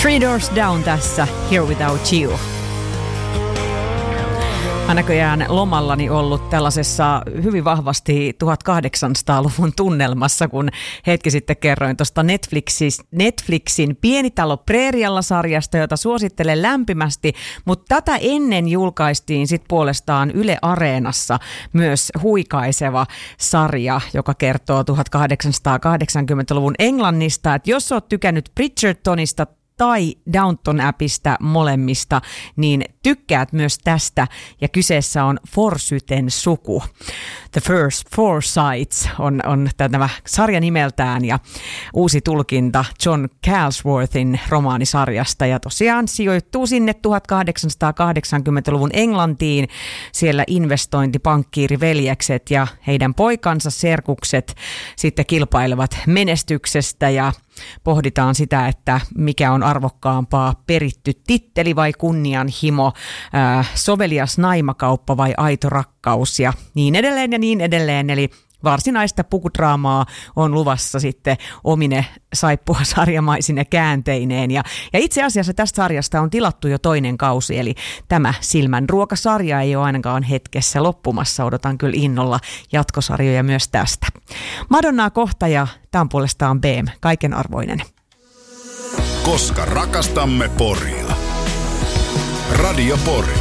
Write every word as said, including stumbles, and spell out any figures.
Three Doors Down tässä, Here Without You. Mä näköjään lomallani ollut tällaisessa hyvin vahvasti tuhatkahdeksansataaluvun tunnelmassa, kun hetki sitten kerroin tuosta Netflixin Pienitalo Preerialla-sarjasta, jota suosittelen lämpimästi, mutta tätä ennen julkaistiin sitten puolestaan Yle Areenassa myös huikaiseva sarja, joka kertoo tuhatkahdeksansataakahdeksankymmentäluvun Englannista. Et jos oot tykännyt Bridgertonista tai Downton-appista molemmista, niin tykkäät myös tästä. Ja kyseessä on Forsyten suku. The First Forsytes on, on tämä sarja nimeltään ja uusi tulkinta John Galsworthin romaanisarjasta. Ja tosiaan sijoittuu sinne tuhatkahdeksansataakahdeksankymmentäluvun Englantiin. Siellä investointipankkiiriveljekset ja heidän poikansa serkukset sitten kilpailevat menestyksestä ja pohditaan sitä, että mikä on arvokkaampaa, peritty titteli vai kunnianhimo, ää, sovelias naimakauppa vai aito rakkaus ja niin edelleen ja niin edelleen. Eli varsinaista pukudraamaa on luvassa sitten omine saippua sarjamaisine käänteineen. Ja, ja itse asiassa tästä sarjasta on tilattu jo toinen kausi, eli tämä Silmän ruokasarja ei ole ainakaan hetkessä loppumassa. Odotan kyllä innolla jatkosarjoja myös tästä. Madonnaa kohta ja tämä on puolestaan B M, kaiken arvoinen. Koska rakastamme Poria. Radio Pori.